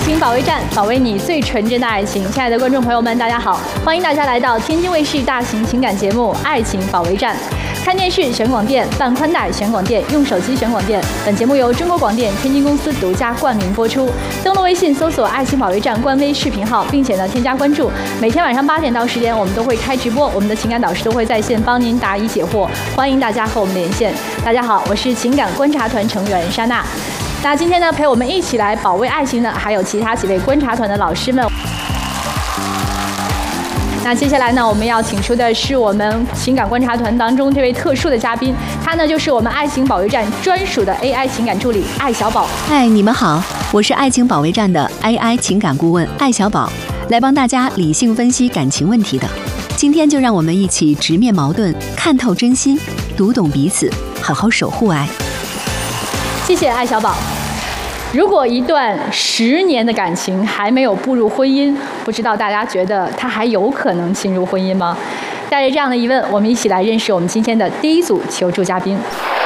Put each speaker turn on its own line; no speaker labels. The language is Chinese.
情保卫战，保卫你最纯真的爱情。亲爱的观众朋友们，大家好，欢迎大家来到天津卫视大型情感节目《爱情保卫战》。看电视选广电，办宽带选广电，用手机选广电。本节目由中国广电天津公司独家冠名播出。登录微信搜索“爱情保卫战”官微视频号，并且添加关注。每天晚上8点到10点，我们都会开直播，我们的情感导师都会在线帮您答疑解惑，欢迎大家和我们连线。大家好，我是情感观察团成员莎娜。那今天陪我们一起来保卫爱情的还有其他几位观察团的老师们。那接下来我们要请出的是我们情感观察团当中这位特殊的嘉宾，他就是我们爱情保卫战专属的 AI 情感助理艾小宝。
嗨，你们好，我是爱情保卫战的 AI 情感顾问艾小宝，来帮大家理性分析感情问题的。今天就让我们一起直面矛盾，看透真心，读懂彼此，好好守护爱。
谢谢艾小宝。如果一段10年的感情还没有步入婚姻，不知道大家觉得它还有可能进入婚姻吗？带着这样的疑问，我们一起来认识我们今天的第一组求助嘉宾。